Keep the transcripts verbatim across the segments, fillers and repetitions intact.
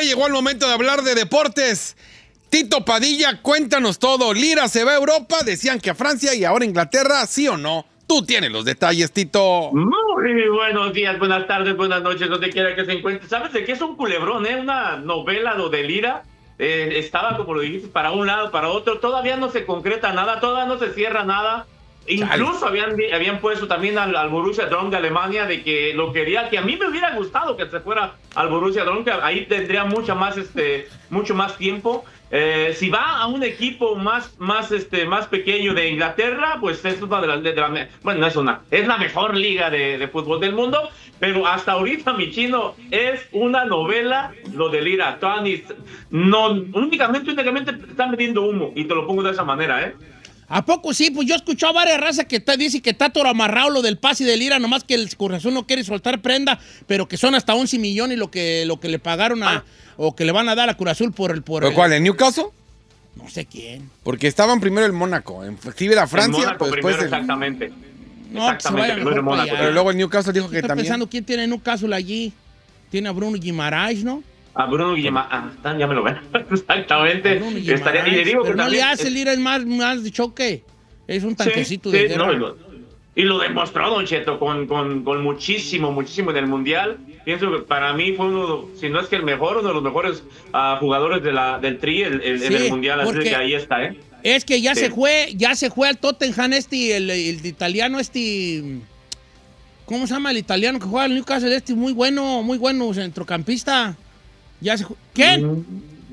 llegó el momento de hablar de deportes. Tito Padilla, cuéntanos todo. Lira se va a Europa, decían que a Francia y ahora a Inglaterra, ¿sí o no? Tú tienes los detalles, Tito. Muy buenos días, buenas tardes, buenas noches, donde quiera que se encuentre. ¿Sabes de qué es un culebrón, eh? Una novela, lo de Lira. Eh, estaba, como lo dijiste, para un lado, para otro. Todavía no se concreta nada, todavía no se cierra nada. Incluso habían, habían puesto también al, al Borussia Dortmund de Alemania de que lo quería, que a mí me hubiera gustado que se fuera al Borussia Dortmund, que ahí tendría mucha más, este, mucho más tiempo. Eh, si va a un equipo más, más, este, más pequeño de Inglaterra, pues es una de las, de la, bueno, no es una, es la mejor liga de, de fútbol del mundo, pero hasta ahorita, mi chino, es una novela lo de Lira. Tony, no, únicamente, únicamente están metiendo humo, y te lo pongo de esa manera, ¿eh? ¿A poco sí? Pues yo he escuchado a varias razas que te dice que está todo amarrado lo del pase de Lira, nomás que el Cruz Azul no quiere soltar prenda, pero que son hasta once millones lo que, lo que le pagaron a, ah. o que le van a dar a Cruz Azul por el... Por ¿Pero el, cuál, en Newcastle? No sé quién. Porque estaban primero el Mónaco, en la Francia, el Mónaco pues primero, después... exactamente. No, exactamente, primero el Mónaco. Pero luego el Newcastle dijo que Estoy también... pensando quién tiene Newcastle allí. Tiene a Bruno Guimaraes, ¿no? A Bruno Guimaraes, ah, ya me lo ven. Exactamente. Estaría, y le digo que pero no también, le hace, Lira es más, más de choque. Es un tanquecito sí, de sí, guerra. No, y, lo, y lo demostró Don Cheto con, con, con muchísimo, muchísimo en el Mundial. Pienso que para mí fue uno, si no es que el mejor, uno de los mejores uh, jugadores de la, del Tri el, el, sí, en el Mundial. Así que ahí está, ¿eh? Es que ya sí. se fue, ya se fue al Tottenham este, el, el italiano este... ¿Cómo se llama el italiano que juega al Newcastle? Este muy bueno, muy bueno centrocampista. Ya se ¿Quién? Mm.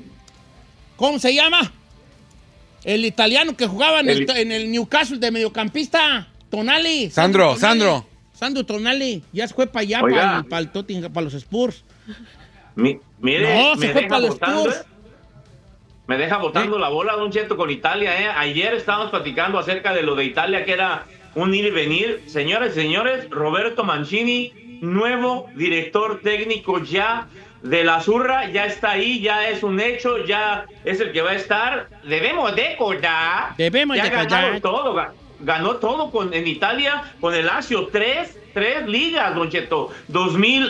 ¿Cómo se llama? El italiano que jugaba en el, el, en el Newcastle de mediocampista, Tonali. Sandro, Tonali. Sandro. Sandro Tonali. Ya se fue para allá, para, para el Tottenham, para los Spurs. Mi, mire, no, se me fue deja para los votando, Spurs. ¿eh? Me deja botando ¿Eh? la bola, Don Cheto, con Italia, ¿eh? Ayer estábamos platicando acerca de lo de Italia, que era un ir y venir. Señoras y señores, Roberto Mancini, nuevo director técnico ya de la Zurra, ya está ahí, ya es un hecho, ya es el que va a estar. Debemos de collar. Debemos ya de collar. todo, ganó todo con, en Italia, con el Lazio, tres, tres ligas, Don Cheto, dos mil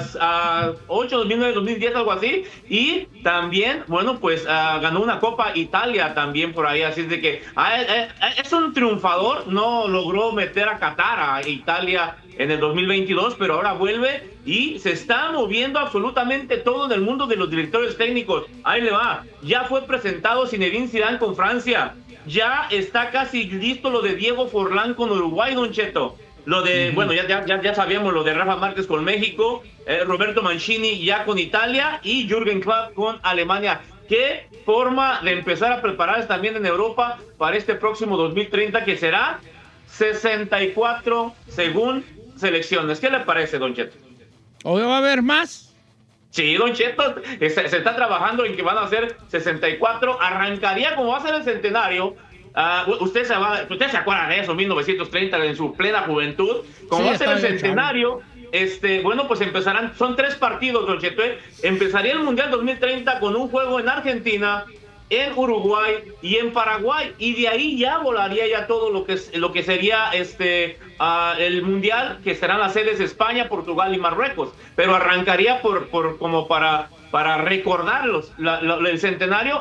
ocho, dos mil nueve, dos mil diez, algo así, y también, bueno, pues uh, ganó una Copa Italia también por ahí, así es de que uh, uh, es un triunfador, no logró meter a Qatar, a Italia en el dos mil veintidós, pero ahora vuelve y se está moviendo absolutamente todo en el mundo de los directores técnicos. Ahí le va, ya fue presentado Zinedine Zidane con Francia, ya está casi listo lo de Diego Forlán con Uruguay, Don Cheto. Lo de, uh-huh. bueno, ya, ya, ya sabíamos lo de Rafa Márquez con México, eh, Roberto Mancini ya con Italia y Jürgen Klopp con Alemania. Qué forma de empezar a prepararse también en Europa para este próximo dos mil treinta, que será sesenta y cuatro según selecciones. ¿Qué le parece, Don Cheto? ¿O va a haber más? Sí, Don Cheto, se, se está trabajando en que van a ser sesenta y cuatro, arrancaría como va a ser el centenario. Uh, usted, se va, usted se acuerda de eso, mil novecientos treinta, en su plena juventud, como sí, va a ser el centenario, este, bueno, pues empezarán, son tres partidos, Don Cheto, ¿eh? Empezaría el Mundial dos mil treinta con un juego en Argentina, en Uruguay y en Paraguay, y de ahí ya volaría ya todo lo que, lo que sería este uh, el Mundial, que serán las sedes España, Portugal y Marruecos, pero arrancaría por, por como para... para recordarlos, la, la, el centenario